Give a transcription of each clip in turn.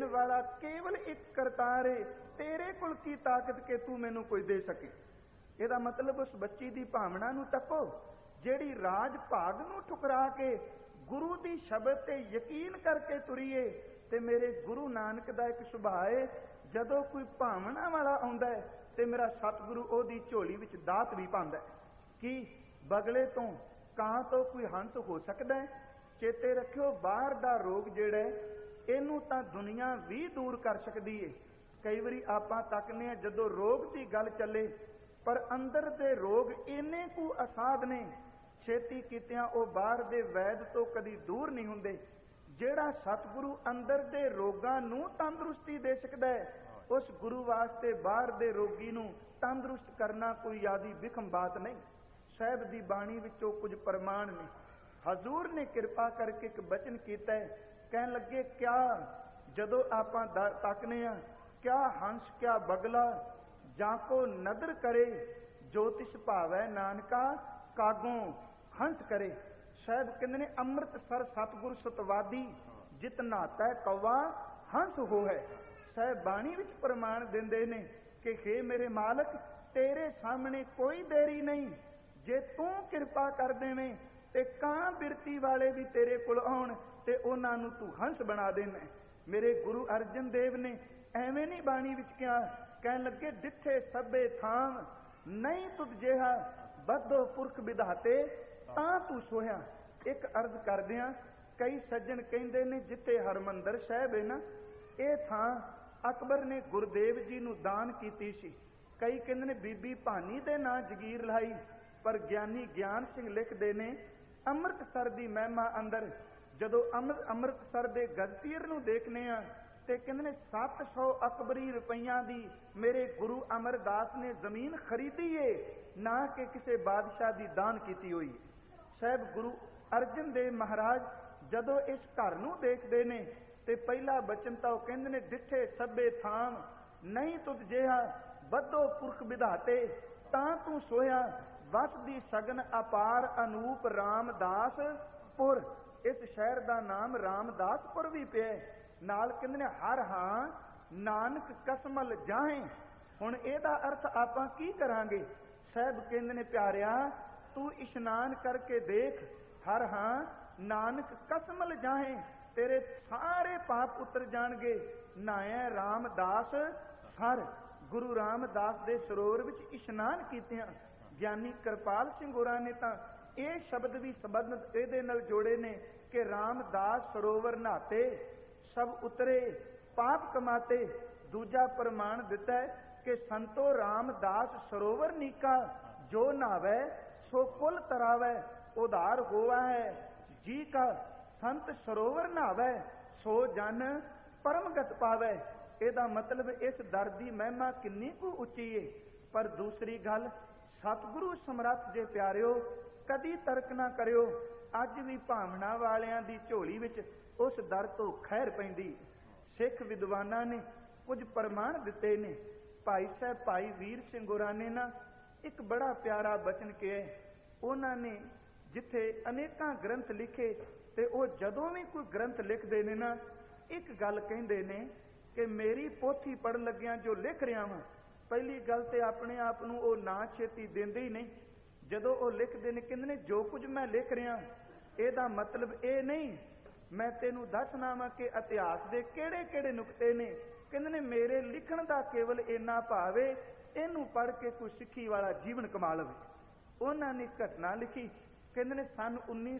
Then वाला केवल एक करतार है, तेरे कोल की ताकत के तू मैनू कोई दे सके। ਇਹਦਾ मतलब उस बच्ची की भावना नू तको ਜਿਹੜੀ राज भाग नू ठुकरा के गुरु की शब्द ते यकीन करके तुरीए। ते मेरे गुरु नानक का एक सुभाव है, जदों कोई भावना वाला आउंदा है ते मेरा सतगुरु ओदी झोली विच दात भी पांदा है कि बगले तो ਕਾਂ तो कोई हंस हो सकता है। चेते रखियो बाहर दा रोग जिहड़ा इनू तां दुनिया भी दूर कर सकती है। कई बारी आपां तकने आ जदों रोग की गल चले, पर अंदर दे रोग इन्ने कु असाध ने, छेती कीतियां वो बाहर दे वैद तो कदी दूर नहीं हुंदे। जेड़ा सतगुरु अंदर दे रोगां नू तंदुरुस्ती दे सकदा है, उस गुरु वास्ते बाहर दे रोगी नू तंदुरुस्त करना कोई यादी विखम बात नहीं। साहिब दी बाणी विचों कुछ प्रमाण ने। हजूर ने कृपा करके एक बचन कीता है, कहन लगे क्या जदों आपां तकने आ, क्या हंस क्या बगला जाको नदर करे, ज्योतिष भावै नानका कागों हंस करे। शायद कहते ने अमृतसर सतगुर सतवादी जित नाता है कौवा हंस हो है। शायद बाणी विच प्रमाण देंदे ने कि हे मेरे मालक तेरे सामने कोई देरी नहीं, जे तू कृपा कर देवें ते ਕਾਂ बिरती वाले भी तेरे कोल आउण ते उन्हां नूं तू हंस बना देना। मेरे गुरु अर्जन देव ने एवें नहीं बाणी विच कहा, कहन लगे जिथे सभे थां नहीं तुझ जिहा बद्धो पुरख विधाते तां तू सोया। एक अर्ज करदियां कई सज्जन कहंदे ने जिथे हरमंदर साहिब है ना, ये थां अकबर ने गुरुदेव जी नूं दान कीती सी। कई कहंदे ने बीबी भानी दे नां जगीर लाई, पर ज्ञानी ज्ञान सिंह लिखदे ने अमृतसर दी महिमा अंदर जदों अमृतसर दे गजतीर नूं देखने आ ते कहंदे ने 700 अकबरी रुपईयां दी मेरे गुरु अमरदास ने जमीन खरीदी है, ना कि किसी बादशाह दी दान कीती हुई। साहिब गुरु अर्जन देव महाराज जदों इस घर नूं देखदे ने ते पहला बचन तां कहंदे ने जिथे सभे थां नहीं तुझ जिहा बद्धो पुरख विधाते तां तू सोया, वस दी सगन अपार अनूप रामदास पुर। इस शहर का नाम रामदासपुर भी पिया। नाल कहंदे ने हर हां नानक कसमल जाए। हुण इहदा अर्थ आपां की करांगे? साहिब कहंदे ने प्यारिया तू इशनान करके देख, हर हां नानक कसमल जाए, तेरे सारे पाप उतर जाणगे। नाया रामदास सर। गुरु रामदास दे सरोवर विच इशनान कीतियां। ज्ञानी कृपाल सिंह होरां ने तां ਇਹ शब्द भी संबंध ਇਹਦੇ ਨਾਲ जोड़े ने कि रामदास सरोवर नहाते सब उतरे पाप कमाते। दूजा प्रमाण दिता है कि संतो रामदास सरोवर नीका, जो नहावै सो कुल तरावै, उधार होवा है जी का। संत सरोवर नहावै सो जन परमगत पावै। ਇਹਦਾ मतलब इस दर की महिमा किन्नी कु उच्ची है। पर दूसरी गल सतगुरु समरथ जे प्यारिओ कदी तर्क ना करियो, अज भी भावना वालियां दी झोली विच उस दर तो खैर पैंदी। सिख विद्वानां ने कुछ प्रमाण दिते ने। भाई साहब भाई वीर सिंह होरां ने ना एक बड़ा प्यारा बचन कहा। उन्होंने जिथे अनेकां ग्रंथ लिखे ते वो जदों भी कोई ग्रंथ लिखते ने ना एक गल कहंदे ने कि मेरी पोथी पढ़ लग्या जो लिख रहा वां, पहली गल तो अपने आप नूं वो ना छेती देंदे ही नहीं। जदों वो लिखते हैं कहंदे ने जो कुछ मैं लिख रहा ਇਹਦਾ मतलब ये नहीं मैं तेनू दसना वा कि इतिहास के किहड़े किहड़े नुकते ने। कहंदे ने मेरे लिखण का केवल इन्ना भाव है इनू पढ़ के कोई सिक्खी वाला जीवन कमा लवे। उन्होंने घटना लिखी, कहंदे ने सन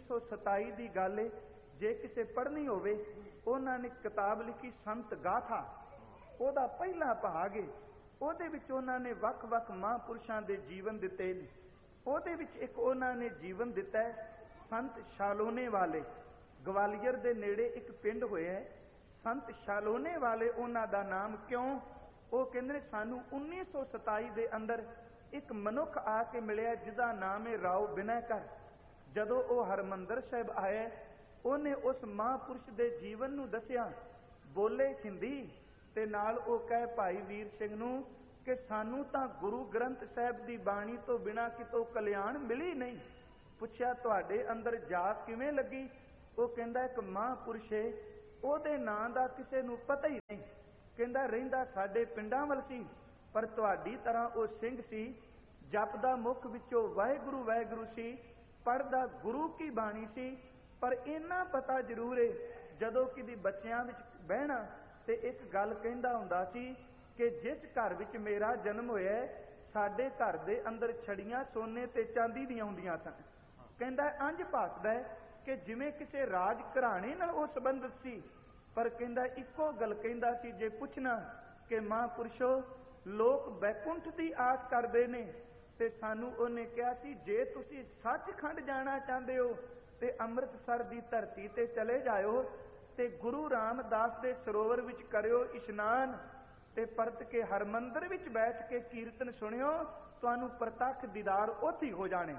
1927 की गल है, जे किसे पढ़नी होवे उन्होंने किताब लिखी संत गाथा। ਉਹਦਾ पहला भाग है, ਉਹਦੇ ਵਿੱਚ ਉਹਨਾਂ ਨੇ ਵੱਖ-ਵੱਖ महापुरुषों के जीवन दिते ने। ਉਹਦੇ ਵਿੱਚ एक उन्होंने जीवन दिता है संत शालोने वाले। ग्वालियर के नेड़े एक पिंड होया है संत शालोने वाले। उन्हों का नाम क्यों? वो कहते हैं सानू 1927 के अंदर एक मनुख आके मिलिया जिसका नाम है राव बिनयकर। जदों वो हरमंदर साहिब आया उन्हें उस महापुरुष के जीवन नू दसिया, बोले हिंदी ते नाल वो कहे भाई वीर सिंह नू कि सानू तां गुरु ग्रंथ साहिब की बाणी तो बिना कितों कल्याण मिली नहीं। पुछया तुहाडे अंदर जाग किवें लगी? वो कहंदा एक महापुरुष है ਉਹਦੇ ਨਾਂ ਦਾ ਕਿਸੇ ਨੂੰ ਪਤਾ ਹੀ ਨਹੀਂ। ਕਹਿੰਦਾ ਰਹਿੰਦਾ ਸਾਡੇ ਪਿੰਡਾਂ ਵੱਲ ਸੀ, ਪਰ ਤੁਹਾਡੀ ਤਰ੍ਹਾਂ ਉਹ ਸਿੰਘ ਸੀ, ਜਪਦਾ ਮੁਖ ਵਿੱਚੋਂ ਵਾਹਿਗੁਰੂ ਵਾਹਿਗੁਰੂ ਸੀ, ਪੜ੍ਹਦਾ ਗੁਰੂ ਕੀ ਬਾਣੀ ਸੀ। ਪਰ ਇੰਨਾ ਪਤਾ ਜ਼ਰੂਰ ਏ, ਜਦੋਂ ਕਿਤੇ ਬੱਚਿਆਂ ਵਿੱਚ ਬਹਿਣਾ ਤੇ ਇੱਕ ਗੱਲ ਕਹਿੰਦਾ ਹੁੰਦਾ ਸੀ ਕਿ ਜਿਸ ਘਰ ਵਿੱਚ ਮੇਰਾ ਜਨਮ ਹੋਇਆ, ਸਾਡੇ ਘਰ ਦੇ ਅੰਦਰ ਛੜੀਆਂ ਸੋਨੇ ਤੇ ਚਾਂਦੀ ਦੀਆਂ ਹੁੰਦੀਆਂ ਸਨ। ਕਹਿੰਦਾ ਇੰਝ ਭਾਸਦਾ ਕਿ ਜਿਵੇਂ ਕਿਸੇ ਰਾਜ ਘਰਾਣੇ ਨਾਲ ਉਹ ਸੰਬੰਧਿਤ ਸੀ। ਪਰ ਕਹਿੰਦਾ ਇੱਕੋ ਗੱਲ ਕਹਿੰਦਾ ਸੀ, ਜੇ ਪੁੱਛਣਾ ਕਿ ਮਹਾਂਪੁਰਸ਼ੋ ਲੋਕ ਬੈਕੁੰਠ ਦੀ ਆਸ ਕਰਦੇ ਨੇ, ਤੇ ਸਾਨੂੰ ਉਹਨੇ ਕਿਹਾ ਸੀ ਜੇ ਤੁਸੀਂ ਸੱਚਖੰਡ ਜਾਣਾ ਚਾਹੁੰਦੇ ਹੋ ਤੇ ਅੰਮ੍ਰਿਤਸਰ ਦੀ ਧਰਤੀ ਤੇ ਚਲੇ ਜਾਇਓ ਤੇ ਗੁਰੂ ਰਾਮਦਾਸ ਦੇ ਸਰੋਵਰ ਵਿੱਚ ਕਰਿਓ ਇਸ਼ਨਾਨ, ਤੇ ਪਰਤ ਕੇ ਹਰਮੰਦਰ ਵਿੱਚ ਬੈਠ ਕੇ ਕੀਰਤਨ ਸੁਣਿਓ, ਤੁਹਾਨੂੰ ਪ੍ਰਤੱਖ ਦੀਦਾਰ ਉੱਥੇ ਹੋ ਜਾਣੇ।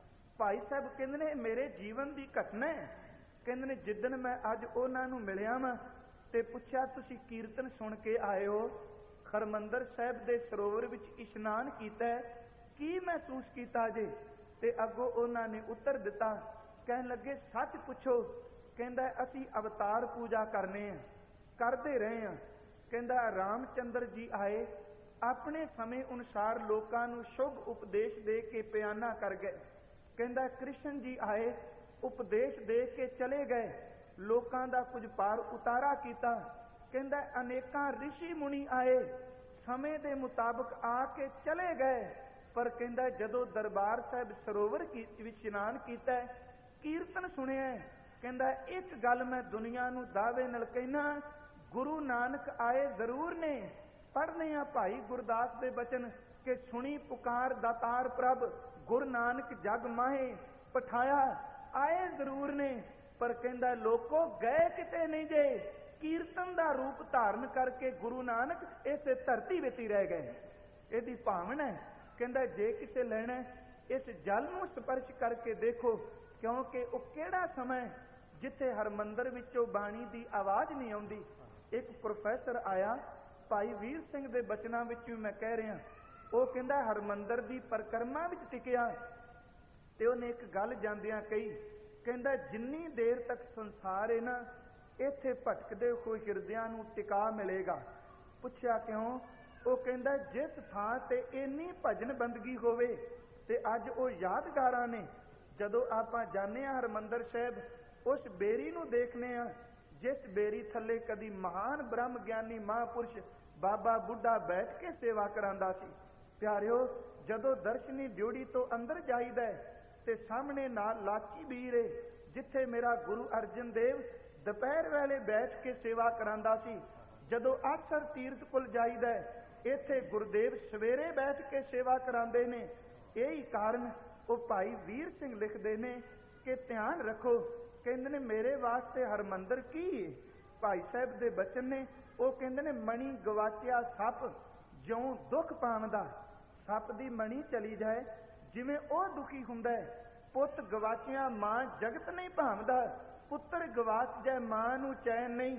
ਭਾਈ ਸਾਹਿਬ ਕਹਿੰਦੇ ਨੇ ਮੇਰੇ ਜੀਵਨ ਦੀ ਘਟਨਾ ਹੈ। ਕਹਿੰਦੇ ਨੇ ਜਿੱਦਣ ਮੈਂ ਅੱਜ ਉਹਨਾਂ ਨੂੰ ਮਿਲਿਆ ਵਾਂ ਤੇ ਪੁੱਛਿਆ ਤੁਸੀਂ ਕੀਰਤਨ ਸੁਣ ਕੇ ਆਏ ਹੋ, ਹਰਮੰਦਰ ਸਾਹਿਬ ਦੇ ਸਰੋਵਰ ਵਿੱਚ ਇਸ਼ਨਾਨ ਕੀਤਾ, ਕੀ ਮਹਿਸੂਸ ਕੀਤਾ ਜੇ? ਤੇ ਅੱਗੋਂ ਉਹਨਾਂ ਨੇ ਉੱਤਰ ਦਿੱਤਾ, ਕਹਿਣ ਲੱਗੇ ਸੱਚ ਪੁੱਛੋ। ਕਹਿੰਦਾ ਅਸੀਂ ਅਵਤਾਰ ਪੂਜਾ ਕਰਨੇ ਆ, ਕਰਦੇ ਰਹੇ ਆ। ਕਹਿੰਦਾ ਰਾਮਚੰਦਰ ਜੀ ਆਏ, ਆਪਣੇ ਸਮੇਂ ਅਨੁਸਾਰ ਲੋਕਾਂ ਨੂੰ ਸ਼ੁਭ ਉਪਦੇਸ਼ ਦੇ ਕੇ ਪਿਆਨਾ ਕਰ ਗਏ। ਕਹਿੰਦਾ ਕ੍ਰਿਸ਼ਨ ਜੀ ਆਏ, ਉਪਦੇਸ਼ ਦੇ ਕੇ ਚਲੇ ਗਏ, ਲੋਕਾਂ ਦਾ ਕੁਝ ਪਾਰ ਉਤਾਰਾ ਕੀਤਾ। ਕਹਿੰਦਾ ਅਨੇਕਾਂ ਰਿਸ਼ੀ ਮੁਨੀ ਆਏ, ਸਮੇਂ ਦੇ ਮੁਤਾਬਕ ਆ ਕੇ ਚਲੇ ਗਏ। ਪਰ ਕਹਿੰਦਾ ਜਦੋਂ ਦਰਬਾਰ ਸਾਹਿਬ ਸਰੋਵਰ ਵਿੱਚ ਇਸ਼ਨਾਨ ਕੀਤਾ, ਕੀਰਤਨ ਸੁਣਿਆ, ਕਹਿੰਦਾ ਇੱਕ ਗੱਲ ਮੈਂ ਦੁਨੀਆ ਨੂੰ ਦਾਅਵੇ ਨਾਲ ਕਹਿਣਾ, ਗੁਰੂ ਨਾਨਕ ਆਏ ਜ਼ਰੂਰ ਨੇ। ਪੜ੍ਹਨੇ ਆ ਭਾਈ ਗੁਰਦਾਸ ਦੇ ਬਚਨ ਕਿ ਸੁਣੀ ਪੁਕਾਰ ਦਾਤਾਰ ਪ੍ਰਭ, ਗੁਰੂ ਨਾਨਕ ਜਗ ਮਾਹੇ ਪਠਾਇਆ। ਆਏ ਜ਼ਰੂਰ ਨੇ, ਪਰ ਕਹਿੰਦਾ ਲੋਕੋ ਗਏ ਕਿਤੇ ਨਹੀਂ ਜੇ, ਕੀਰਤਨ ਦਾ ਰੂਪ ਧਾਰਨ ਕਰਕੇ ਗੁਰੂ ਨਾਨਕ ਇਸੇ ਧਰਤੀ ਵਿੱਚ ਹੀ ਰਹਿ ਗਏ। ਇਹਦੀ ਭਾਵਨਾ ਹੈ। ਕਹਿੰਦਾ ਜੇ ਕਿਸੇ ਲੈਣਾ ਇਸ ਜਲ ਨੂੰ ਸਪਰਸ਼ ਕਰਕੇ ਦੇਖੋ, ਕਿਉਂਕਿ ਉਹ ਕਿਹੜਾ ਸਮਾਂ ਜਿੱਥੇ ਹਰਮੰਦਰ ਵਿੱਚੋਂ ਬਾਣੀ ਦੀ ਆਵਾਜ਼ ਨਹੀਂ ਆਉਂਦੀ। ਇੱਕ ਪ੍ਰੋਫੈਸਰ ਆਇਆ, ਭਾਈ ਵੀਰ ਸਿੰਘ ਦੇ ਬਚਨਾਂ ਵਿੱਚ ਵੀ ਮੈਂ ਕਹਿ ਰਿਹਾ, ਉਹ ਕਹਿੰਦਾ ਹਰਮੰਦਰ ਦੀ ਪਰਿਕਰਮਾ ਵਿੱਚ ਟਿਕਿਆ ਤੇ ਉਹਨੇ ਇੱਕ ਗੱਲ ਜਾਂਦਿਆਂ ਕਹੀ, ਕਹਿੰਦਾ ਜਿੰਨੀ ਦੇਰ ਤੱਕ ਸੰਸਾਰ ਹੈ ਨਾ, ਇੱਥੇ ਭਟਕਦੇ ਹੋਏ ਹਿਰਦਿਆਂ ਨੂੰ ਟਿਕਾ ਮਿਲੇਗਾ। ਪੁੱਛਿਆ ਕਿਉਂ? ਉਹ ਕਹਿੰਦਾ ਜਿਸ ਥਾਂ ਤੇ ਇੰਨੀ ਭਜਨ ਬੰਦਗੀ ਹੋਵੇ ਤੇ ਅੱਜ ਉਹ ਯਾਦਗਾਰਾਂ ਨੇ। ਜਦੋਂ ਆਪਾਂ ਜਾਂਦੇ ਹਾਂ ਹਰਮੰਦਰ ਸਾਹਿਬ, ਉਸ ਬੇਰੀ ਨੂੰ ਦੇਖਦੇ ਹਾਂ ਜਿਸ ਬੇਰੀ ਥੱਲੇ ਕਦੀ ਮਹਾਨ ਬ੍ਰਹਮ ਗਿਆਨੀ ਮਹਾਂਪੁਰਸ਼ ਬਾਬਾ ਬੁੱਢਾ ਬੈਠ ਕੇ ਸੇਵਾ ਕਰਾਂਦਾ ਸੀ। ਪਿਆਰਿਓ, ਜਦੋਂ ਦਰਸ਼ਨੀ ਡਿਊਟੀ ਤੋਂ ਅੰਦਰ ਜਾਈਦਾ ਤੇ ਸਾਹਮਣੇ ਨਾਲ ਲਾਚੀ ਬੀਰ ਏ, ਜਿੱਥੇ ਮੇਰਾ ਗੁਰੂ ਅਰਜਨ ਦੇਵ ਦੁਪਹਿਰ ਵੇਲੇ ਬੈਠ ਕੇ ਸੇਵਾ ਕਰਾਂਦਾ ਸੀ। ਜਦੋਂ ਆਸਰ ਤੀਰਥ ਕੋਲ ਜਾਈਦਾ, ਇੱਥੇ ਗੁਰਦੇਵ ਸਵੇਰੇ ਬੈਠ ਕੇ ਸੇਵਾ ਕਰਾਉਂਦੇ ਨੇ। ਇਹੀ ਕਾਰਨ ਉਹ ਭਾਈ ਵੀਰ ਸਿੰਘ ਲਿਖਦੇ ਨੇ ਕਿ ਧਿਆਨ ਰੱਖੋ, ਕਹਿੰਦੇ ਨੇ ਮੇਰੇ ਵਾਸਤੇ ਹਰਮੰਦਰ ਕੀ ਹੈ। ਭਾਈ ਸਾਹਿਬ ਦੇ ਬਚਨ ਨੇ, ਉਹ ਕਹਿੰਦੇ ਨੇ ਮਣੀ ਗਵਾਚਿਆ ਸੱਪ ਜਿਉਂ ਦੁੱਖ ਪਾਵਦਾ। ਸੱਪ ਦੀ ਮਣੀ ਚਲੀ ਜਾਏ ਜਿਵੇਂ ਉਹ ਦੁਖੀ ਹੁੰਦਾ ਹੈ। ਪੁੱਤ ਗਵਾਚਿਆ ਮਾਂ ਜਗਤ ਨਹੀਂ ਭਾਵਦਾ, ਪੁੱਤਰ ਗਵਾਚ ਜਾਏ ਮਾਂ ਨੂੰ ਚੈਨ ਨਹੀਂ।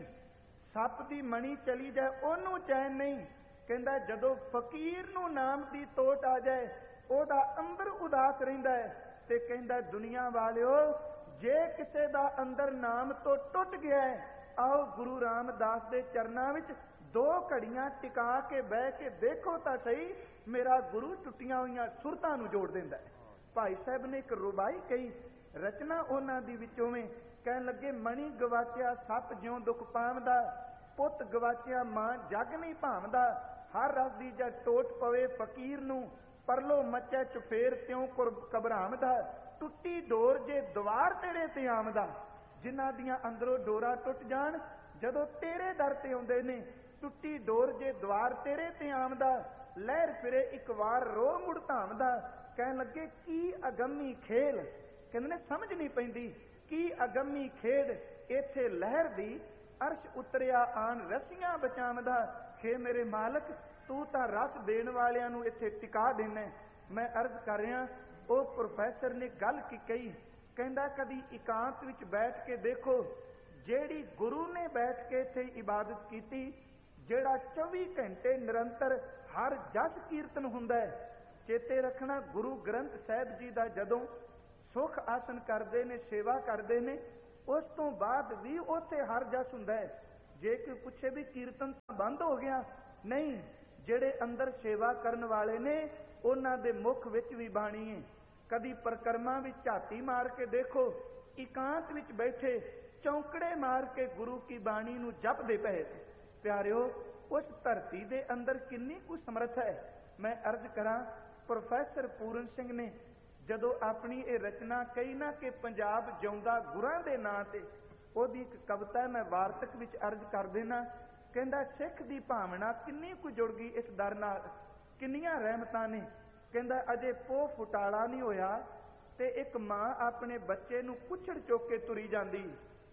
ਸੱਪ ਦੀ ਮਣੀ ਚਲੀ ਜਾਏ ਉਹਨੂੰ ਚੈਨ ਨਹੀਂ। ਕਹਿੰਦਾ ਜਦੋਂ ਫਕੀਰ ਨੂੰ ਨਾਮ ਦੀ ਤੋਟ ਆ ਜਾਏ, ਉਹਦਾ ਅੰਦਰ ਉਦਾਸ ਰਹਿੰਦਾ ਹੈ। ਤੇ ਕਹਿੰਦਾ ਦੁਨੀਆ ਵਾਲਿਓ, ਜੇ ਕਿਸੇ ਦਾ ਅੰਦਰ ਨਾਮ ਤੋਂ ਟੁੱਟ ਗਿਆ ਹੈ, ਆਓ ਗੁਰੂ ਰਾਮਦਾਸ ਦੇ ਚਰਨਾਂ ਵਿੱਚ 2 ਘੜੀਆਂ ਟਿਕਾ ਕੇ ਬਹਿ ਕੇ ਦੇਖੋ ਤਾਂ ਸਹੀ, ਮੇਰਾ ਗੁਰੂ ਟੁੱਟੀਆਂ ਹੋਈਆਂ ਸੁਰਤਾਂ ਨੂੰ ਜੋੜ ਦਿੰਦਾ ਹੈ। ਭਾਈ ਸਾਹਿਬ ਨੇ ਇੱਕ ਰੁਬਾਈ ਕਹੀ, ਰਚਨਾ ਉਹਨਾਂ ਦੀ ਵਿੱਚੋਂ ਵੇਂ, ਕਹਿਣ ਲੱਗੇ ਮਣੀ ਗਵਾਚਿਆ ਸੱਪ ਜਿਉਂ ਦੁੱਖ ਪਾਵਦਾ, ਪੁੱਤ ਗਵਾਚਿਆ ਮਾਂ ਜਗ ਨਹੀਂ ਭਾਵਦਾ। ਹਰ ਰਸ ਦੀ ਜਦ ਟੋਟ ਪਵੇ ਫਕੀਰ ਨੂੰ, ਪਰਲੋ ਮੱਚੈ ਚੁਫੇਰ ਤਿਉਂ ਘਬਰਾਵਦਾ। ਟੁੱਟੀ ਡੋਰ ਜੇ ਦੁਆਰ ਤੇਰੇ ਤੇ ਆਮਦਾ। ਜਿਨ੍ਹਾਂ ਦੀਆਂ ਅੰਦਰੋਂ ਡੋਰਾਂ ਟੁੱਟ ਜਾਣ, ਜਦੋਂ ਤੇਰੇ ਦਰ ਤੇ ਆਉਂਦੇ ਨੇ, ਟੁੱਟੀ ਡੋਰ ਜੇ ਦੁਆਰ ਤੇਰੇ ਤੇ ਆਮਦਾ। ਲਹਿਰ ਫਿਰੇ ਇੱਕ ਵਾਰ ਰੋ ਮੁੜ ਧਾਮਦਾ। ਕਹਿਣ ਲੱਗੇ ਕੀ ਅਗੰਮੀ ਖੇਲ, ਕਹਿੰਦੇ ਨੇ ਸਮਝ ਨਹੀਂ ਪੈਂਦੀ ਕੀ ਅਗੰਮੀ ਖੇਡ, ਇੱਥੇ ਲਹਿਰ ਦੀ ਅਰਸ਼ ਉਤਰਿਆ ਆਨ ਰਸੀਆਂ ਬਚਾਵਦਾ। ਖੇ ਮੇਰੇ ਮਾਲਕ, ਤੂੰ ਤਾਂ ਰਸ ਦੇਣ ਵਾਲਿਆਂ ਨੂੰ ਇੱਥੇ ਟਿਕਾ ਦੇਣਾ। ਮੈਂ ਅਰਜ਼ ਕਰ ਰਿਹਾ, ਉਹ ਪ੍ਰੋਫੈਸਰ ਨੇ ਗੱਲ ਕੀ ਕਹੀ, ਕਹਿੰਦਾ ਕਦੀ ਇਕਾਂਤ ਵਿੱਚ ਬੈਠ ਕੇ ਦੇਖੋ, ਜਿਹੜੀ ਗੁਰੂ ਨੇ ਬੈਠ ਕੇ ਇੱਥੇ ਇਬਾਦਤ ਕੀਤੀ, ਜਿਹੜਾ 24 ਘੰਟੇ ਨਿਰੰਤਰ ਹਰ ਜਸ ਕੀਰਤਨ ਹੁੰਦਾ ਹੈ। ਚੇਤੇ ਰੱਖਣਾ, ਗੁਰੂ ਗ੍ਰੰਥ ਸਾਹਿਬ ਜੀ ਦਾ ਜਦੋਂ ਸੁਖ ਆਸਨ ਕਰਦੇ ਨੇ, ਸੇਵਾ ਕਰਦੇ ਨੇ, ਉਸ ਤੋਂ ਬਾਅਦ ਵੀ ਉੱਥੇ ਹਰ ਜਸ ਹੁੰਦਾ ਹੈ। ਜੇ ਕੋਈ ਪੁੱਛੇ ਵੀ ਕੀਰਤਨ ਤਾਂ ਬੰਦ ਹੋ ਗਿਆ, ਨਹੀਂ, ਜਿਹੜੇ ਅੰਦਰ ਸੇਵਾ ਕਰਨ ਵਾਲੇ ਨੇ ਉਹਨਾਂ ਦੇ ਮੁਖ ਵਿੱਚ ਵੀ ਬਾਣੀ ਹੈ। ਕਦੀ ਪਰਿਕਰਮਾ ਵਿੱਚ ਝਾਤੀ ਮਾਰ ਕੇ ਦੇਖੋ, ਇਕਾਂਤ ਵਿੱਚ ਬੈਠੇ ਚੌਂਕੜੇ ਮਾਰ ਕੇ ਗੁਰੂ ਕੀ ਬਾਣੀ ਨੂੰ ਜਪਦੇ ਪਏ। ਪਿਆਰਿਓ, ਉਸ ਧਰਤੀ ਦੇ ਅੰਦਰ ਕਿੰਨੀ ਕੁ ਸਮਰੱਥ ਹੈ। ਮੈਂ ਅਰਜ਼ ਕਰਾਂ, ਪ੍ਰੋਫੈਸਰ ਪੂਰਨ ਸਿੰਘ ਨੇ ਜਦੋਂ ਆਪਣੀ ਇਹ ਰਚਨਾ ਕਹੀ ਨਾ ਕਿ ਪੰਜਾਬ ਜਿਉਂਦਾ ਗੁਰਾਂ ਦੇ ਨਾਂ ਤੇ, ਉਹਦੀ ਇੱਕ ਕਵਿਤਾ ਮੈਂ ਵਾਰਤਕ ਵਿੱਚ ਅਰਜ਼ ਕਰ ਦੇਣਾ। ਕਹਿੰਦਾ, ਸਿੱਖ ਦੀ ਭਾਵਨਾ ਕਿੰਨੀ ਕੁ ਜੁੜ ਗਈ ਇਸ ਦਰ ਨਾਲ, ਕਿੰਨੀਆਂ ਰਹਿਮਤਾਂ ਨੇ। ਕਹਿੰਦਾ, ਅਜੇ ਪੋਹ ਫੁਟਾਲਾ ਨਹੀਂ ਹੋਇਆ ਤੇ ਇੱਕ ਮਾਂ ਆਪਣੇ ਬੱਚੇ ਨੂੰ ਕੁੱਛੜ ਚੁੱਕ ਕੇ ਤੁਰੀ ਜਾਂਦੀ।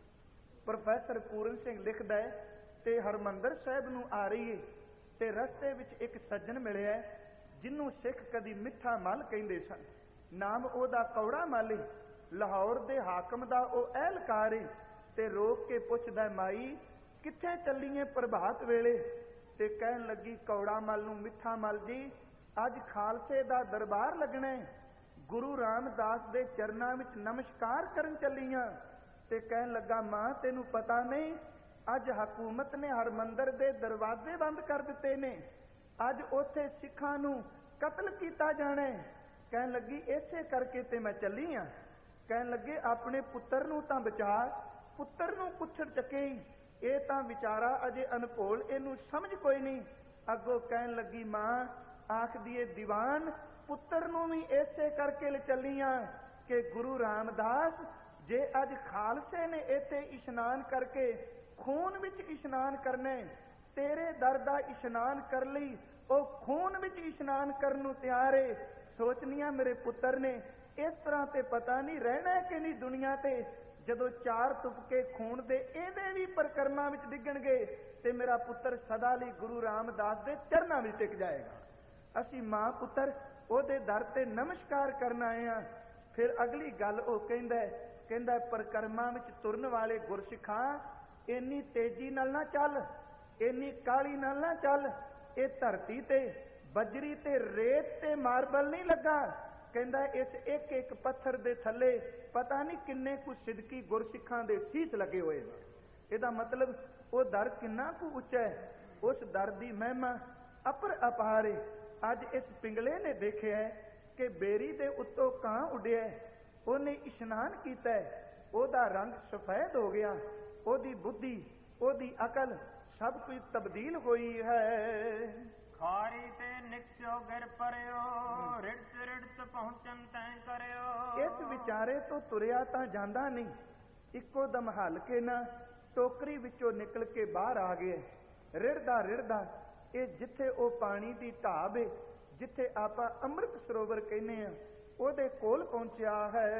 ਪ੍ਰੋਫੈਸਰ ਪੂਰਨ ਸਿੰਘ ਲਿਖਦਾ ਹੈ, ਤੇ ਹਰਮੰਦਰ ਸਾਹਿਬ ਨੂੰ ਆ ਰਹੀ ਹੈ ਤੇ ਰਸਤੇ ਵਿੱਚ ਇੱਕ ਸੱਜਣ ਮਿਲਿਆ ਜਿਹਨੂੰ ਸਿੱਖ ਕਦੀ ਮਿੱਠਾ ਮੱਲ ਕਹਿੰਦੇ ਸਨ। ਨਾਮ ਉਹਦਾ ਕੌੜਾ ਮੱਲ ਏ। ਲਾਹੌਰ ਦੇ ਹਾਕਮ ਦਾ ਉਹ ਅਹਿਲਕਾਰ ਏ। ਤੇ ਰੋਕ ਕੇ ਪੁੱਛਦਾ, ਮਾਈ ਕਿੱਥੇ ਚੱਲੀਏ ਪ੍ਰਭਾਤ ਵੇਲੇ? ਤੇ ਕਹਿਣ ਲੱਗੀ, ਕੌੜਾ ਮੱਲ ਨੂੰ ਮਿੱਠਾ ਮੱਲ ਜੀ, ਅੱਜ ਖਾਲਸੇ ਦਾ ਦਰਬਾਰ ਲੱਗਣਾ ਹੈ, ਗੁਰੂ ਰਾਮਦਾਸ ਦੇ ਚਰਨਾਂ ਵਿੱਚ ਨਮਸਕਾਰ ਕਰਨ ਚੱਲੀਆਂ। ਤੇ ਕਹਿਣ ਲੱਗਾ, ਮਾਂ ਤੈਨੂੰ ਪਤਾ ਨਹੀਂ, ਅੱਜ ਹਕੂਮਤ ਨੇ ਹਰਮੰਦਰ ਦੇ ਦਰਵਾਜ਼ੇ ਬੰਦ ਕਰ ਦਿੱਤੇ ਨੇ, ਅੱਜ ਉੱਥੇ ਸਿੱਖਾਂ ਨੂੰ ਕਤਲ ਕੀਤਾ ਜਾਣਾ। ਕਹਿਣ ਲੱਗੀ, ਇਸੇ ਕਰਕੇ ਤੇ ਮੈਂ ਚੱਲੀ ਹਾਂ। ਕਹਿਣ ਲੱਗੇ, ਆਪਣੇ ਪੁੱਤਰ ਨੂੰ ਤਾਂ ਬਚਾ, ਪੁੱਤਰ ਨੂੰ ਕੁੱਛੜ ਚੱਕੇ, ਇਹ ਤਾਂ ਵਿਚਾਰਾ ਅਜੇ ਅਨਭੋਲ, ਇਹਨੂੰ ਸਮਝ ਕੋਈ ਨਹੀਂ। ਅੱਗੋਂ ਕਹਿਣ ਲੱਗੀ, ਮਾਂ ਆਖਦੀ ਏ ਦੀਵਾਨ, ਪੁੱਤਰ ਨੂੰ ਵੀ ਇਸੇ ਕਰਕੇ ਲੈ ਚੱਲੀਆਂ ਕਿ ਗੁਰੂ ਰਾਮਦਾਸ ਜੇ ਅੱਜ ਖਾਲਸੇ ਨੇ ਇੱਥੇ ਇਸ਼ਨਾਨ ਕਰਕੇ ਖੂਨ ਵਿੱਚ ਇਸ਼ਨਾਨ ਕਰਨਾ, ਤੇਰੇ ਦਰ ਦਾ ਇਸ਼ਨਾਨ ਕਰ ਲਈ ਉਹ ਖੂਨ ਵਿੱਚ ਇਸ਼ਨਾਨ ਕਰਨ ਨੂੰ ਤਿਆਰ ਏ। ਸੋਚਨੀਆਂ ਮੇਰੇ ਪੁੱਤਰ ਨੇ ਇਸ ਤਰ੍ਹਾਂ ਤੇ ਪਤਾ ਨਹੀਂ ਰਹਿਣਾ ਕਿ ਨਹੀਂ ਦੁਨੀਆ ਤੇ, ਜਦੋਂ ਚਾਰ ਤੁਪਕੇ ਖੂਨ ਦੇ ਇਹਦੇ ਵੀ ਪਰਿਕਰਮਾ ਵਿੱਚ ਡਿੱਗਣਗੇ ਤੇ ਮੇਰਾ ਪੁੱਤਰ ਸਦਾ ਲਈ ਗੁਰੂ ਰਾਮਦਾਸ ਦੇ ਚਰਨਾਂ ਵਿੱਚ ਟਿਕ ਜਾਏਗਾ। ਅਸੀਂ ਮਾਂ ਪੁੱਤਰ ਉਹਦੇ ਦਰ ਤੇ ਨਮਸਕਾਰ ਕਰਨ ਆਏ ਹਾਂ। ਫਿਰ ਅਗਲੀ ਗੱਲ ਉਹ ਕਹਿੰਦਾ ਪਰਿਕਰਮਾ ਵਿੱਚ ਤੁਰਨ ਵਾਲੇ ਗੁਰਸਿੱਖਾਂ, ਇੰਨੀ ਤੇਜ਼ੀ ਨਾਲ ਨਾ ਚੱਲ, ਇੰਨੀ ਕਾਹਲੀ ਨਾਲ ਨਾ ਚੱਲ, ਇਹ ਧਰਤੀ ਤੇ ਬਜਰੀ ਤੇ ਰੇਤ ਤੇ ਮਾਰਬਲ ਨਹੀਂ ਲੱਗਾ। ਕਹਿੰਦਾ ਇਸ ਇੱਕ ਇੱਕ ਪੱਥਰ ਦੇ ਥੱਲੇ ਪਤਾ ਨਹੀਂ ਕਿੰਨੇ ਕੁ ਸਿਦਕੀ ਗੁਰਸਿੱਖਾਂ ਦੇ ਸੀਸ ਲੱਗੇ ਹੋਏ ਨੇ। ਇਹਦਾ ਮਤਲਬ ਉਹ ਦਰ ਕਿੰਨਾ ਕੁ ਉੱਚਾ ਹੈ, ਉਸ ਦਰ ਦੀ ਮਹਿਮਾ ਅਪਰ ਅਪਾਰ ਹੈ। ਅੱਜ ਇਸ ਪਿੰਗਲੇ ਨੇ ਦੇਖਿਆ ਕਿ ਬੇਰੀ ਦੇ ਉੱਤੋਂ ਕਾਂ ਉੱਡਿਆ, ਉਹਨੇ ਇਸ਼ਨਾਨ ਕੀਤਾ, ਉਹਦਾ ਰੰਗ ਸਫੈਦ ਹੋ ਗਿਆ, ਉਹਦੀ ਬੁੱਧੀ, ਉਹਦੀ ਅਕਲ ਸਭ ਕੁਝ ਤਬਦੀਲ ਹੋਈ ਹੈ। ਖਾਰੀ ਤੇ ਨਿਕਸਿਓ ਗਿਰ ਪਰਿਓ, ਰਿੜਤ ਰਿੜਤ ਪਹੁੰਚਨ ਤੈਂ ਕਰਿਓ। ਇਸ ਵਿਚਾਰੇ ਤੋਂ ਤੁਰਿਆ ਤਾਂ ਜਾਂਦਾ ਨਹੀਂ, ਇੱਕੋ ਦਮ ਹਲ ਕੇ ਨਾ ਟੋਕਰੀ ਵਿੱਚੋਂ ਨਿਕਲ ਕੇ ਬਾਹਰ ਆ ਗਏ। ਰਿੜਦਾ ਰਿੜਦਾ ਇਹ ਜਿੱਥੇ ਉਹ ਪਾਣੀ ਦੀ ਢਾਬ ਏ, ਜਿੱਥੇ ਆਪਾਂ ਅੰਮ੍ਰਿਤ ਸਰੋਵਰ ਕਹਿੰਦੇ ਆ, ਉਹਦੇ ਕੋਲ ਪਹੁੰਚਿਆ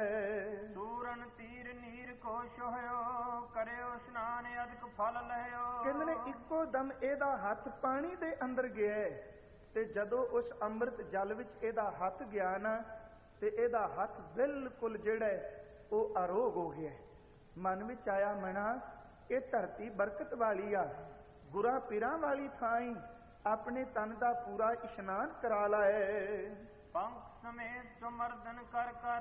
ਹੈ। ਸੂਰਨ ਤੀਰ ਨੀਰ ਕੋਸ਼ ਹੋਇਓ, ਕਰਿਓ ਇਸ਼ਨਾਨ ਅਦਕ ਫਲ ਲਹਿਓ। ਕਹਿੰਦੇ ਨੇ ਇੱਕੋ ਦਮ ਇਹਦਾ ਹੱਥ ਪਾਣੀ ਦੇ ਅੰਦਰ ਗਿਆ, ਤੇ ਜਦੋਂ ਉਸ ਅੰਮ੍ਰਿਤ ਜਲ ਵਿੱਚ ਇਹਦਾ ਹੱਥ ਗਿਆ ਨਾ, ਤੇ ਇਹਦਾ ਹੱਥ ਬਿਲਕੁਲ ਜਿਹੜਾ ਉਹ ਅਰੋਗ ਹੋ ਗਿਆ। ਮਨ ਵਿੱਚ ਆਇਆ, ਮਣਾ ਇਹ ਧਰਤੀ ਬਰਕਤ ਵਾਲੀ ਆ, ਗੁਰਾਂ ਪੀਰਾਂ ਵਾਲੀ ਥਾਂ ਹੀ, ਆਪਣੇ ਤਨ ਦਾ ਪੂਰਾ ਇਸ਼ਨਾਨ ਕਰਾ ਲਾਏ। ਪੰਖ ਸਮੇਤ ਸੁਮਰਦਨ ਕਰ ਕਰ,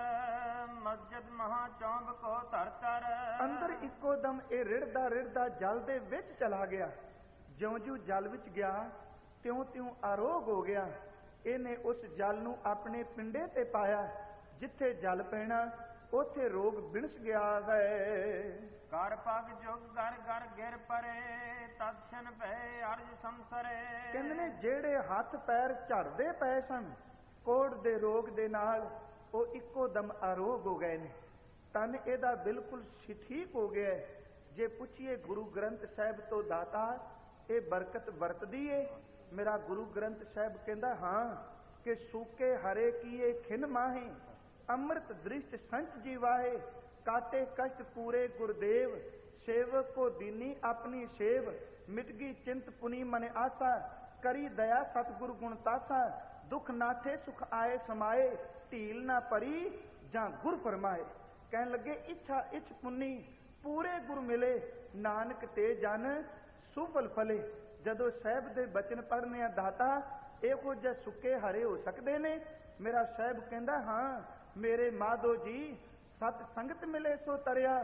ਮਸਜਿਦ ਮਹਾ ਚੌਂਬ ਕੋ ਧਰ ਧਰ। ਅੰਦਰ ਇੱਕੋ ਦਮ ਇਹ ਰਿੜਦਾ ਰਿੜਦਾ ਜਲ ਦੇ ਵਿੱਚ ਚਲਾ ਗਿਆ। ਜਿਉਂ ਜਿਉਂ ਜਲ ਵਿੱਚ ਗਿਆ ਤਿਉਂ ਤਿਉਂ ਅਰੋਗ ਹੋ ਗਿਆ। ਇਹਨੇ ਉਸ ਜਲ ਨੂੰ ਆਪਣੇ ਪਿੰਡੇ ਤੇ ਪਾਇਆ, ਜਿੱਥੇ ਜਲ ਪੈਣਾ ਉੱਥੇ ਰੋਗ ਬਿਣਸ ਗਿਆ ਹੈ। ਕਰ ਪਗ ਜੁਗ ਗਰ ਗਰ ਗਿਰ ਪਰੇ, ਤਦਸ਼ਨ ਭੈ ਅਰਜ ਸੰਸਰੇ। ਕਹਿੰਦੇ ਨੇ ਜਿਹੜੇ ਹੱਥ ਪੈਰ ਝੜਦੇ ਪਏ ਸਨ ਕੋੜ ਦੇ ਰੋਗ ਦੇ ਨਾਲ, ਉਹ ਇੱਕੋ ਦਮ ਅਰੋਗ ਹੋ ਗਏ ਨੇ। ਤਨ ਇਹਦਾ ਬਿਲਕੁਲ ਠੀਕ ਹੋ ਗਿਆ। ਜੇ ਪੁੱਛੀਏ ਗੁਰੂ ਗ੍ਰੰਥ ਸਾਹਿਬ ਤੋਂ ਦਾਤਾ ਇਹ ਬਰਕਤ ਵਰਤਦੀ ਏ? ਮੇਰਾ ਗੁਰੂ ਗ੍ਰੰਥ ਸਾਹਿਬ ਕਹਿੰਦਾ ਹਾਂ, ਕਿ ਸੂਕੇ ਹਰੇ ਕੀਏ ਖਿਨ ਮਾਹੇ, ਅੰਮ੍ਰਿਤ ਦ੍ਰਿਸ਼ਟ ਸੰਚ ਜੀਵਾਏ, ਕਾਟੇ ਕਸ਼ਟ ਪੂਰੇ ਗੁਰਦੇਵ, ਸੇਵਕ ਕੋ ਦੀਨੀ ਆਪਣੀ ਸੇਵ, ਮਿਟ ਗਈ ਚਿੰਤ ਪੁਨੀ ਮਨ ਆਸਾ, ਕਰੀ ਦਇਆ ਸਤਿਗੁਰ ਗੁਣ ਤਾਸਾ, ਦੁਖ ਨਾਥੇ ਸੁਖ ਆਏ ਸਮਾਏ, ਢੀਲ ਨਾ ਭਰੀ ਜਾਂ ਗੁਰ ਫਰਮਾਏ। ਕਹਿਣ ਲੱਗੇ ਇੱਛਾ ਇੱਛ ਪੁੰਨੀ ਪੂਰੇ ਗੁਰ ਮਿਲੇ, ਨਾਨਕ ਤੇ ਜਨ ਸੁਫਲ ਫਲੇ। ਜਦੋਂ ਸਾਹਿਬ ਦੇ ਬਚਨ ਪੜ੍ਹਨੇ ਆ ਦਾਤਾ, ਇਹੋ ਜਿਹੇ ਸੁੱਕੇ ਹਰੇ ਹੋ ਸਕਦੇ ਨੇ? ਮੇਰਾ ਸਾਹਿਬ ਕਹਿੰਦਾ ਹਾਂ, ਮੇਰੇ ਮਾਧੋ ਜੀ ਸਤ ਸੰਗਤ ਮਿਲੇ ਸੋ ਤਰਿਆ,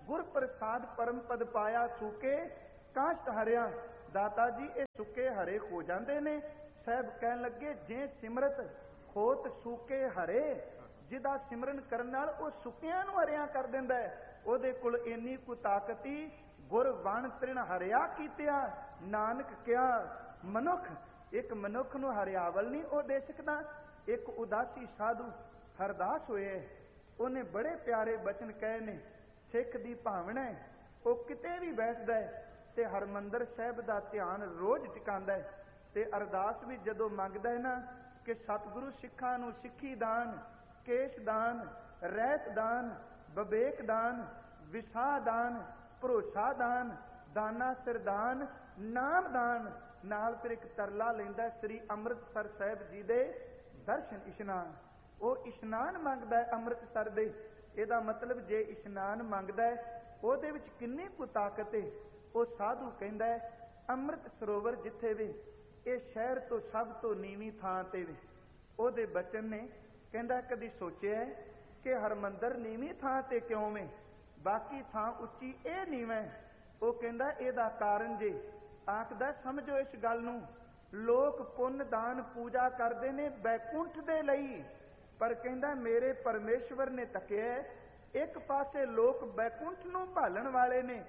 ਗੁਰ ਪ੍ਰਸਾਦ ਪਰਮ ਪਦ ਪਾਇਆ ਸੂਕੇ ਕਾਸ਼ਟ ਹਰਿਆ। ਦਾਤਾ ਜੀ ਇਹ ਸੁੱਕੇ ਹਰੇ ਹੋ ਜਾਂਦੇ ਨੇ। ਸਾਹਿਬ ਕਹਿਣ ਲੱਗੇ ਜੇ ਸਿਮਰਤ ਖੋਤ ਸੂਕੇ ਹਰੇ, ਜਿਹਦਾ ਸਿਮਰਨ ਕਰਨ ਨਾਲ ਉਹ ਸੁੱਕਿਆਂ ਨੂੰ ਹਰਿਆ ਕਰ ਦਿੰਦਾ ਹੈ, ਉਹਦੇ ਕੋਲ ਇੰਨੀ ਕੁ ਤਾਕਤੀ ਗੁਰ ਵਣ ਤ੍ਰਿਣ ਹਰਿਆ ਕੀਤਿਆ। ਨਾਨਕ ਕਿਹਾ ਮਨੁੱਖ, ਇੱਕ ਮਨੁੱਖ ਨੂੰ ਹਰਿਆਵਲ ਨਹੀਂ ਉਹ ਦੇ ਸਕਦਾ। ਇੱਕ ਉਦਾਸੀ ਸਾਧੂ ਹਰਦਾਸ ਹੋਏ, ਉਹਨੇ ਬੜੇ ਪਿਆਰੇ ਬਚਨ ਕਹੇ ਨੇ। ਸਿੱਖ ਦੀ ਭਾਵਨਾ ਹੈ, ਉਹ ਕਿਤੇ ਵੀ ਬੈਠਦਾ ਹੈ ਤੇ ਹਰਮੰਦਰ ਸਾਹਿਬ ਦਾ ਧਿਆਨ ਰੋਜ਼ ਟਿਕਾਉਂਦਾ ਹੈ। ਤੇ ਅਰਦਾਸ ਵੀ ਜਦੋਂ ਮੰਗਦਾ ਹੈ ਨਾ ਕਿ ਸਤਿਗੁਰੂ ਸਿੱਖਾਂ ਨੂੰ ਸਿੱਖੀ ਦਾਨ, ਕੇਸ਼ ਦਾਨ, ਰਹਿਤ ਦਾਨ, ਵਿਵੇਕ ਦਾਨ, ਵਿਸਾਹ ਦਾਨ, ਭਰੋਸਾ ਦਾਨ, ਦਾਨਾ ਸਿਰਦਾਨ, ਨਾਮ ਦਾਨ, ਨਾਲ ਫਿਰ ਇੱਕ ਤਰਲਾ ਲੈਂਦਾ ਸ੍ਰੀ ਅੰਮ੍ਰਿਤਸਰ ਸਾਹਿਬ ਜੀ ਦੇ ਦਰਸ਼ਨ ਇਸ਼ਨਾਨ। ਉਹ ਇਸ਼ਨਾਨ ਮੰਗਦਾ ਹੈ ਅੰਮ੍ਰਿਤਸਰ ਦੇ। ਇਹਦਾ ਮਤਲਬ ਜੇ ਇਸ਼ਨਾਨ ਮੰਗਦਾ ਹੈ ਉਹਦੇ ਵਿੱਚ ਕਿੰਨੀ ਕੁ ਤਾਕਤ ਹੈ। ਉਹ ਸਾਧੂ ਕਹਿੰਦਾ ਹੈ ਅੰਮ੍ਰਿਤ ਸਰੋਵਰ ਜਿੱਥੇ ਵੀ, ਇਹ ਸ਼ਹਿਰ ਤੋਂ ਸਭ ਤੋਂ ਨੀਵੀਂ ਥਾਂ ਤੇ ਵੀ। ਉਹਦੇ ਬਚਨ ਨੇ, ਕਹਿੰਦਾ ਕਦੀ ਸੋਚਿਆ ਕਿ ਹਰਮੰਦਰ ਨੀਵੀਂ ਥਾਂ ਤੇ ਕਿਉਂ ਵੇ, ਬਾਕੀ ਥਾਂ ਉੱਚੀ, ਇਹ ਨੀਵਾਂ? ਉਹ ਕਹਿੰਦਾ ਇਹਦਾ ਕਾਰਨ ਜੇ ਆਖਦਾ ਸਮਝੋ ਇਸ ਗੱਲ ਨੂੰ, ਲੋਕ ਪੁੰਨ ਦਾਨ ਪੂਜਾ ਕਰਦੇ ਨੇ ਬੈਕੁੰਠ ਦੇ ਲਈ, ਪਰ ਕਹਿੰਦਾ ਮੇਰੇ ਪਰਮੇਸ਼ਵਰ ਨੇ ਤੱਕਿਆ ਇੱਕ ਪਾਸੇ ਲੋਕ ਬੈਕੁੰਠ ਨੂੰ ਭਾਲਣ ਵਾਲੇ ਨੇ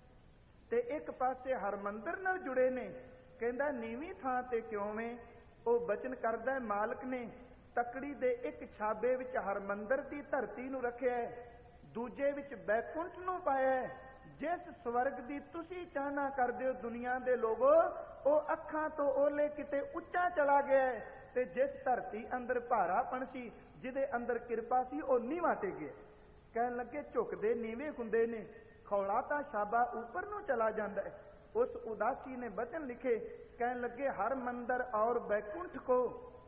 ਤੇ ਇੱਕ ਪਾਸੇ ਹਰਮੰਦਰ ਨਾਲ ਜੁੜੇ ਨੇ। ਕਹਿੰਦਾ ਨੀਵੀਂ ਥਾਂ ਤੇ ਕਿਉਂ ਵੇ? ਉਹ ਬਚਨ ਕਰਦਾ ਮਾਲਕ ਨੇ ਤਕੜੀ ਦੇ ਇੱਕ ਛਾਬੇ ਵਿੱਚ ਹਰਮੰਦਰ ਦੀ ਧਰਤੀ ਨੂੰ ਰੱਖਿਆ, ਦੂਜੇ ਵਿੱਚ ਬੈਕੁੰਠ ਨੂੰ ਪਾਇਆ। ਜਿਸ ਸਵਰਗ ਦੀ ਤੁਸੀਂ ਚਾਹਨਾ ਕਰਦੇ ਹੋ ਦੁਨੀਆ ਦੇ ਲੋਗੋ, ਉਹ ਅੱਖਾਂ ਤੋਂ ਓਲੇ ਕਿਤੇ ਉੱਚਾ ਚਲਾ ਗਿਆ, ਤੇ ਜਿਸ ਧਰਤੀ ਅੰਦਰ ਭਾਰਾਪਣ ਸੀ, ਜਿਹਦੇ ਅੰਦਰ ਕਿਰਪਾ ਸੀ, ਉਹ ਨੀਵਾਂ ਤੇ ਗਿਆ। ਕਹਿਣ ਲੱਗੇ ਝੁਕਦੇ ਨੀਵੇਂ ਹੁੰਦੇ ਨੇ, ਖੌਲਾ ਤਾਂ ਛਾਬਾ ਉੱਪਰ ਨੂੰ ਚਲਾ ਜਾਂਦਾ ਹੈ। ਉਸ ਉਦਾਸੀ ਨੇ ਬਚਨ ਲਿਖੇ, ਕਹਿਣ ਲੱਗੇ ਹਰ ਮੰਦਰ ਔਰ ਬੈਕੁੰਠ ਕੋ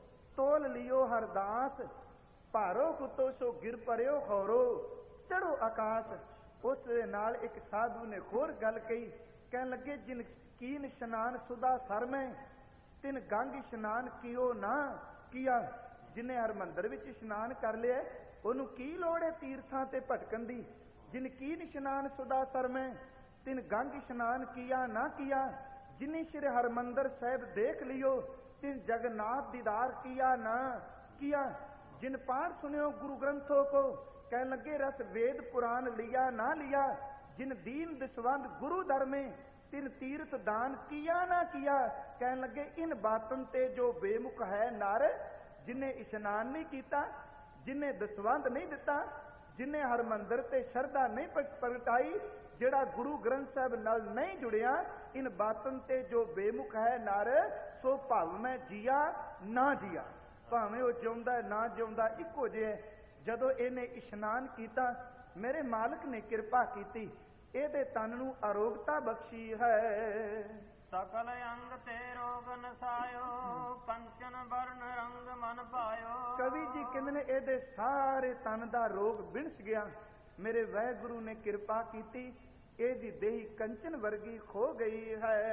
ਤੋਲ ਲਿਓ ਹਰਦਾਸ, ਭਾਰੋ ਕੁੱਤੋ ਸੋ ਗਿਰ ਪਰਿਓ ਖੌਰੋ ਚੜੋ ਆਕਾਸ਼। ਉਸ ਦੇ ਨਾਲ ਇੱਕ ਸਾਧੂ ਨੇ ਹੋਰ ਗੱਲ ਕਹੀ, ਕਹਿਣ ਲੱਗੇ ਜਿਨ ਕੀਨ ਇਸ਼ਨਾਨ ਸੁਦਾ ਸਰ ਮੈਂ, ਤਿਨ ਗੰਗ ਇਸ਼ਨਾਨ ਕੀਓ ਨਾ ਕੀਆ। ਜਿਹਨੇ ਹਰਮੰਦਰ ਵਿੱਚ ਇਸ਼ਨਾਨ ਕਰ ਲਿਆ ਉਹਨੂੰ ਕੀ ਲੋੜ ਹੈ ਤੀਰਥਾਂ ਤੇ ਭਟਕਣ ਦੀ। ਜਿਨ ਕੀਨ ਇਸ਼ਨਾਨ ਸੁਦਾ ਸਰ ਮੈਂ, ਤਿਨ ਗੰਗ ਇਸ਼ਨਾਨ ਕੀਆ ਨਾ ਕੀਆ। ਜਿਨੇ ਸ਼੍ਰੀ ਹਰਮੰਦਰ ਸਾਹਿਬ ਦੇਖ ਲਿਓ, ਤਿਨ ਜਗन्नाथ दीदार किया ना किया। जिन पाठ सुनियो गुरु ग्रंथों को, कहने लगे रस वेद पुराण लिया ना लिया। जिन दीन दसवंद गुरु दर में, तिन तीर्थ दान किया ना किया। कहने लगे इन बातों ते जो बेमुख है नर, जिन्हें इशनान नहीं किया, जिन्हें दसवंद नहीं दिता, जिन्हें हरमंदर ते शरधा नहीं प्रगटाई, ਜਿਹੜਾ ਗੁਰੂ ਗ੍ਰੰਥ ਸਾਹਿਬ ਨਾਲ ਨਹੀਂ ਜੁੜਿਆ, ਇਨ ਬਾਤਨ ਤੇ ਜੋ ਬੇਮੁਖ ਹੈ ਨਰ, ਸੋ ਭਵ ਮੈਂ ਜੀਆ ਨਾ ਜੀਆ। ਭਾਵੇਂ ਉਹ ਜਿਉਂਦਾ ਨਾ ਜਿਉਂਦਾ ਇੱਕੋ ਜਿਹਾ। ਜਦੋਂ ਇਹਨੇ ਇਸ਼ਨਾਨ ਕੀਤਾ, ਮੇਰੇ ਮਾਲਕ ਨੇ ਕਿਰਪਾ ਕੀਤੀ, ਇਹਦੇ ਤਨ ਨੂੰ ਅਰੋਗਤਾ ਬਖਸ਼ੀ ਹੈ। ਸਕਲ ਅੰਗ ਤੇ ਰੋਗ ਨਸਾਇਓ, ਕੰਚਨ ਵਰਨ ਰੰਗ ਮਨ ਪਾਇਓ। ਕਵੀ ਜੀ ਕਹਿੰਦੇ ਨੇ ਇਹਦੇ ਸਾਰੇ ਤਨ ਦਾ ਰੋਗ ਬਿਨਸ ਗਿਆ। ਮੇਰੇ ਵਾਹਿਗੁਰੂ ਨੇ ਕਿਰਪਾ ਕੀਤੀ, ਇਹਦੀ ਦੇਹੀ ਕੰਚਨ ਵਰਗੀ ਖੋ ਗਈ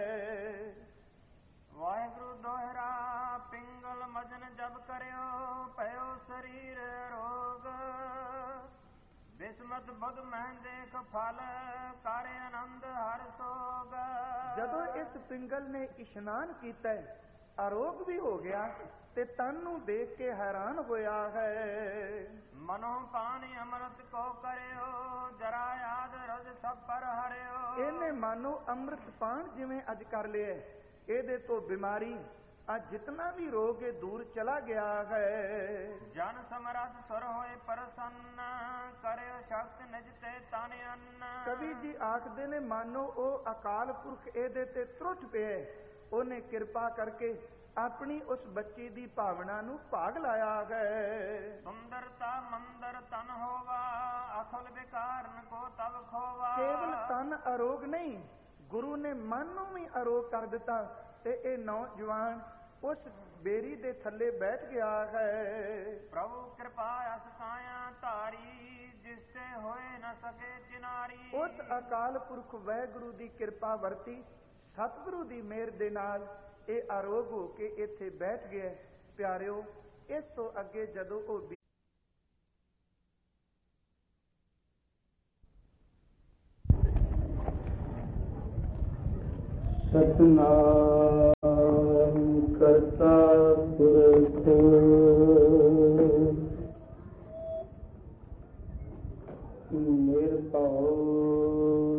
ਹੈ। ਵਾਹਿਗੁਰੂ ਦੋਹਰਾ ਪਿੰਗਲ ਮਜਨ ਜਬ ਕਰਿਓ, ਭਇਓ ਸਰੀਰ ਰੋਗ। ਬਿਸਮਤ ਬੁਧ ਮਹਿ ਦੇਖ ਫਲ, ਕਰ ਆਨੰਦ ਹਰ ਸੋਗ। ਜਦੋਂ ਇਸ ਪਿੰਗਲ ਨੇ ਇਸ਼ਨਾਨ ਕੀਤਾ, ਅਰੋਗ ਵੀ ਹੋ ਗਿਆ ਤੇ ਤਨ ਨੂੰ ਦੇਖ ਕੇ ਹੈਰਾਨ ਹੋਇਆ ਹੈ। ਮਨੋ ਪਾਣੀ ਅੰਮ੍ਰਿਤ ਕੋ ਕਰਿਓ, ਜਰਾ ਯਾਦ ਰਜ ਸਭ ਪਰ ਹਰਿਓ। ਇਹਨੇ ਮਾਨੋ ਅੰਮ੍ਰਿਤ ਪਾਣ ਜਿਵੇਂ ਅੱਜ ਕਰ ਲਿਆ, ਇਹਦੇ ਤੋਂ ਬਿਮਾਰੀ ਅੱਜ ਜਿਤਨਾ ਵੀ ਰੋਗ ਹੈ ਦੂਰ ਚਲਾ ਗਿਆ ਹੈ। ਜਨ ਸਮਰੱਥ ਸੁਰ ਹੋਏ ਪ੍ਰਸੰਨ, ਕਰਿਓ ਸ਼ਕਤ ਨਿਜ ਤੇ ਤਨ ਅੰਨ। ਕਵੀ ਜੀ ਆਖਦੇ ਨੇ ਮਾਨੋ ਉਹ ਅਕਾਲ ਪੁਰਖ ਇਹਦੇ ਤੇ ਤਰੁੱਠ ਪਿਆ, ਉਹਨੇ ਕਿਰਪਾ ਕਰਕੇ ਆਪਣੀ ਉਸ ਬੱਚੀ ਦੀ ਭਾਵਨਾ ਨੂੰ ਭਾਗ ਲਾਇਆ ਹੈ। ਸੁੰਦਰਤਾ ਮੰਦਰ ਤਨ ਹੋਵਾ, ਅਖਲ ਵਿਕਾਰਨ ਕੋ ਤਬ ਖੋਵਾ। ਕੇਵਲ ਤਨ ਅਰੋਗ ਨਹੀਂ, ਗੁਰੂ ਨੇ ਮਨ ਨੂੰ ਵੀ ਅਰੋਗ ਕਰ ਦਿੱਤਾ, ਤੇ ਇਹ ਨੌਜਵਾਨ ਉਸ ਬੇਰੀ ਦੇ ਥੱਲੇ ਬੈਠ ਗਿਆ ਹੈ। ਪ੍ਰਭੂ ਕਿਰਪਾ ਅਸ ਕਾਇਆ ਧਾਰੀ, ਜਿਸ ਤੇ ਹੋਏ ਨ ਸਕੇ ਚਿਨਾਰੀ। ਉਸ ਅਕਾਲ ਪੁਰਖ ਵਾਹਿਗੁਰੂ ਦੀ ਕਿਰਪਾ ਵਰਤੀ, ਸਤਿਗੁਰੂ ਦੀ ਮਿਹਰ ਦੇ ਨਾਲ ਇਹ ਅਰੋਗ ਹੋ ਕੇ ਇੱਥੇ ਬੈਠ ਗਿਆ। ਪਿਆਰਿਓ, ਇਸ ਤੋਂ ਅੱਗੇ ਜਦੋਂ ਉਹ ਸਤਿਨਾਮ ਕਰਤਾ ਪੁਰਖ ਨਿਰਭਉ